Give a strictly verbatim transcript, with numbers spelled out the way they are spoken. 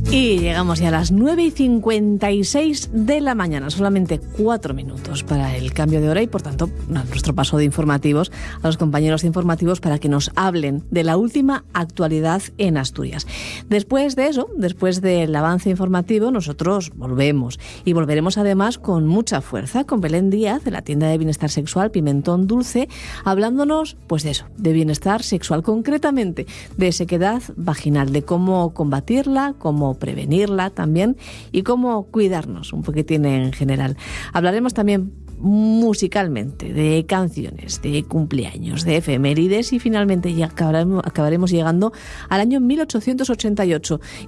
Y llegamos ya a las nueve y cincuenta y seis de la mañana, solamente cuatro minutos para el cambio de hora y por tanto a nuestro paso de informativos, a los compañeros de informativos para que nos hablen de la última actualidad en Asturias. Después de eso, después del avance informativo, nosotros volvemos y volveremos además con mucha fuerza, con Belén Díaz de la tienda de bienestar sexual Pimentón Dulce, hablándonos pues de eso, de bienestar sexual, concretamente de sequedad vaginal, de cómo combatirla, cómo prevenirla también y cómo cuidarnos un poquitín en general. Hablaremos también musicalmente de canciones, de cumpleaños, de efemérides y finalmente ya acabaremos, acabaremos llegando al año mil ochocientos ochenta y ocho